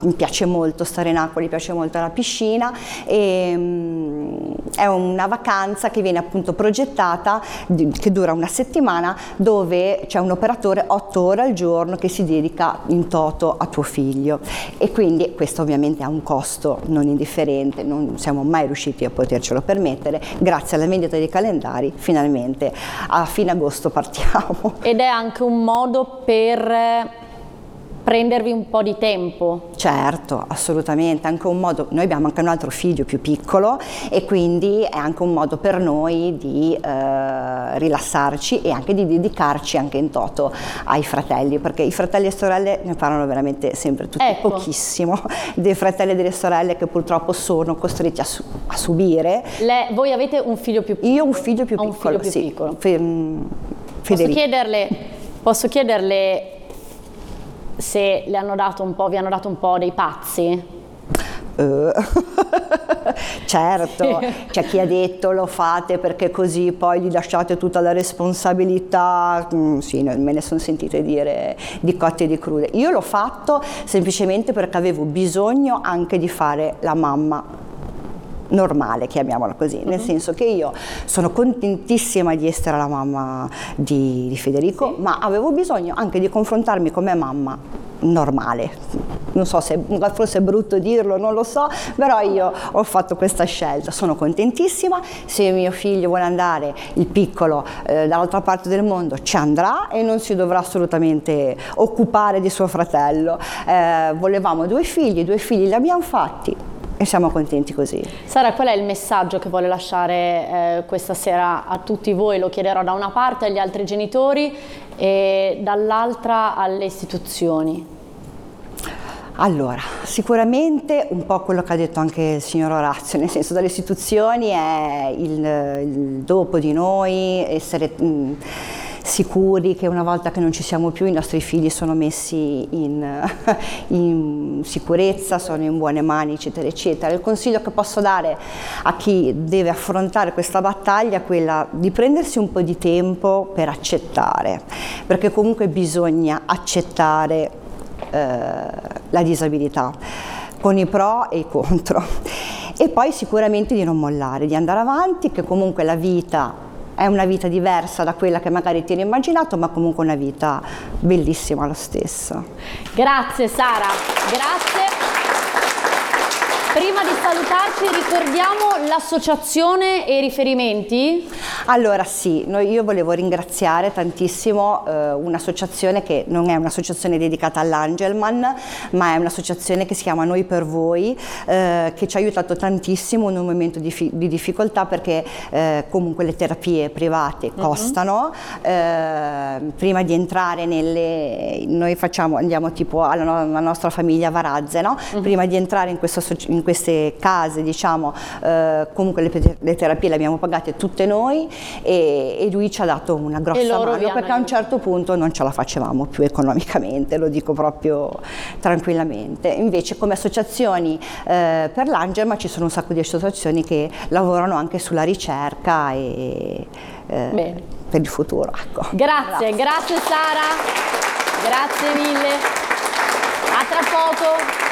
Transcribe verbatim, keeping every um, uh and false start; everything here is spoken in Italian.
Mi piace molto stare in acqua, gli piace molto la piscina e um, è una vacanza che viene appunto progettata, di, che dura una settimana, dove c'è un operatore otto ore al giorno che si dedica in toto a tuo figlio, e quindi questo ovviamente ha un costo non indifferente, non siamo mai riusciti a potercelo permettere. Grazie alla vendita dei calendari finalmente a fine agosto partiamo. Ed è anche un modo per prendervi un po' di tempo. Certo, assolutamente, anche un modo, noi abbiamo anche un altro figlio più piccolo e quindi è anche un modo per noi di eh, rilassarci e anche di dedicarci anche in toto ai fratelli, perché i fratelli e sorelle ne parlano veramente sempre tutti, ecco, pochissimo, dei fratelli e delle sorelle che purtroppo sono costretti a, su a subire. Le, voi avete un figlio più piccolo? Io un figlio più un piccolo, figlio più sì. piccolo. Fe Posso chiederle, posso chiederle se le hanno dato un po', vi hanno dato un po' dei pazzi? Uh, certo, c'è chi ha detto lo fate perché così poi gli lasciate tutta la responsabilità, mm, sì, me ne sono sentite dire di cotte e di crude. Io l'ho fatto semplicemente perché avevo bisogno anche di fare la mamma normale, chiamiamola così, nel uh-huh. senso che io sono contentissima di essere la mamma di, di Federico, sì, ma avevo bisogno anche di confrontarmi come mamma normale. Non so se forse è brutto dirlo, non lo so, però io ho fatto questa scelta, sono contentissima. Se mio figlio vuole andare, il piccolo, eh, dall'altra parte del mondo, ci andrà e non si dovrà assolutamente occupare di suo fratello. Eh, volevamo due figli, due figli li abbiamo fatti e siamo contenti così. Sara, qual è il messaggio che vuole lasciare eh, questa sera a tutti voi? Lo chiederò da una parte agli altri genitori e dall'altra alle istituzioni. Allora, sicuramente un po' quello che ha detto anche il signor Orazio, nel senso, dalle istituzioni è il, il dopo di noi, essere mh, sicuri che una volta che non ci siamo più i nostri figli sono messi in, in sicurezza, sono in buone mani, eccetera eccetera. Il consiglio che posso dare a chi deve affrontare questa battaglia è quella di prendersi un po' di tempo per accettare, perché comunque bisogna accettare eh, la disabilità con i pro e i contro, e poi sicuramente di non mollare, di andare avanti, che comunque la vita è una vita diversa da quella che magari ti eri immaginato, ma comunque una vita bellissima lo stesso. Grazie Sara, grazie. Prima di salutarci ricordiamo l'associazione e i riferimenti? Allora sì, noi, io volevo ringraziare tantissimo eh, un'associazione che non è un'associazione dedicata all'Angelman, ma è un'associazione che si chiama Noi per Voi, eh, che ci ha aiutato tantissimo in un momento di, di difficoltà, perché eh, comunque le terapie private costano. Uh-huh. eh, prima di entrare nelle... noi facciamo, andiamo tipo alla, no, alla nostra famiglia Varazze, no? Uh-huh. Prima di entrare in questa associazione, in queste case, diciamo, eh, comunque le, le terapie le abbiamo pagate tutte noi, e, e lui ci ha dato una grossa mano, perché a un certo punto non ce la facevamo più economicamente, lo dico proprio tranquillamente. Invece come associazioni eh, per l'Angelman ci sono un sacco di associazioni che lavorano anche sulla ricerca e eh, per il futuro. Ecco. Grazie, grazie, grazie Sara, grazie mille, a tra poco.